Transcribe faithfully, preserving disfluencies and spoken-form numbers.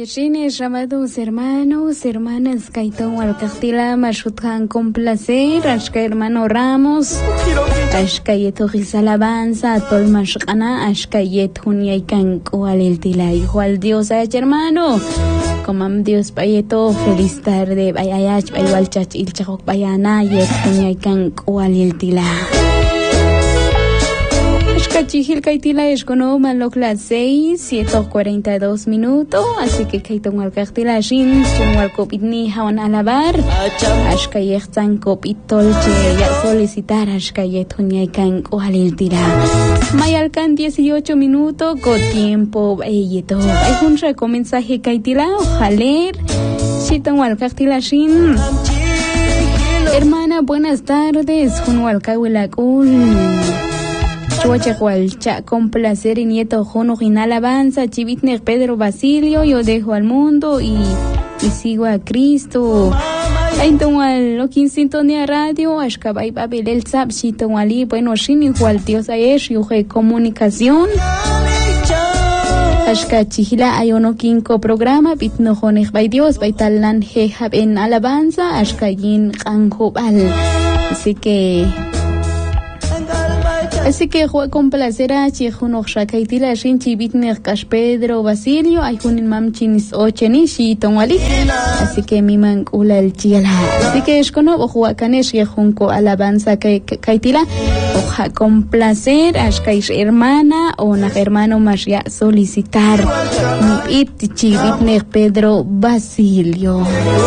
Yeshines, amados hermanos, hermanas, Kaitón Walcastila, Mashuthan con placer, Ashka hermano Ramos, Ashkayet Ojis alabanza, Tol Mashkana, Ashkayet Hunyaikan Kualiltila, hijo al Dios, hermano, comam Dios Payeto, feliz tarde, Bayayach, Baywalchach, Ilchahok Bayana, Yet Hunyaikan Kualiltila. Kachijil Kaitila es cono malok las seis, siete cuarenta y dos minutos, así que Kaitong al Kaitila Shin, Chunwal Kopitni Hawan Alabar, Ashkayet Tan Kopitolche, ya solicitar Ashkayet Hunyaikan Kualiltira. Mayalkan dieciocho minutos, con tiempo, Eyeto. Hay un recomensaje Kaitila, ojaler, Chitong Kaitila Shin. Hermana, buenas tardes, Junwal Kawilakul. Chuachacualcha, con placer y nieto Jono en alabanza, Chivitner Pedro Basilio, yo dejo al mundo y, y sigo a Cristo. Entonces, lo que en sintonía radio, Ashkabay Babel el Zap, Chitonwali, bueno, Shin igual Dios Aesh, yo de comunicación. Ashka Chihila, hay uno quinco programa, Bitno Jonej by Dios, Baitalan Hejab en alabanza, Ashka Yin Kanjobal. Así que. Así que juega con placer a Chihuno Shakaitila Shinchi Bitner Cash Pedro Basilio, hay un mamchinis ochenishi tonwali. Así que mi man ula el chiela. Así que es cono o juega canesh y junco alabanza que kaitila. Oja con placer, ashkaish hermana o na hermano más ya solicitar. It Bitner Pedro Basilio.